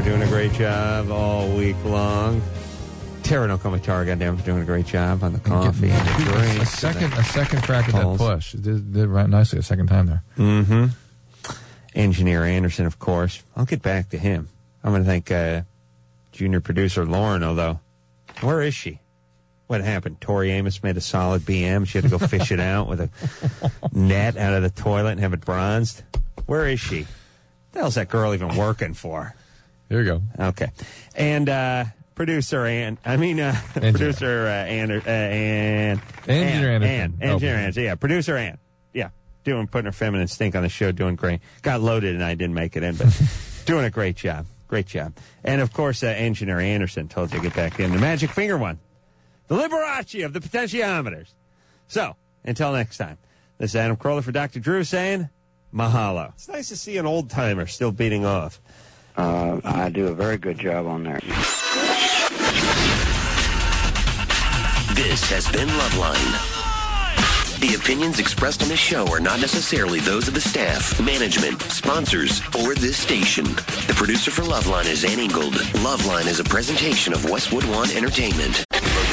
doing a great job all week long. Tara, don't call me Tara, goddamn, for doing a great job on the coffee and the drinks. A second crack at that push. It did right nicely a second time there. Mm-hmm. Engineer Anderson, of course. I'll get back to him. I'm going to thank junior producer Lauren, although, where is she? What happened? Tori Amos made a solid BM. She had to go fish it out with a net out of the toilet and have it bronzed. Where is she? What the hell's that girl even working for? Here you go. Okay. And producer Ann. Engineer Anderson. Yeah, producer Ann. Yeah, putting her feminine stink on the show, doing great. Got loaded and I didn't make it in, but doing a great job. Great job. And, of course, Engineer Anderson told you to get back in. The magic finger one. The Liberace of the potentiometers. So, until next time, this is Adam Carolla for Dr. Drew saying, mahalo. It's nice to see an old-timer still beating off. I do a very good job on there. This has been Loveline. The opinions expressed on this show are not necessarily those of the staff, management, sponsors, or this station. The producer for Loveline is Ann Ingold. Loveline is a presentation of Westwood One Entertainment.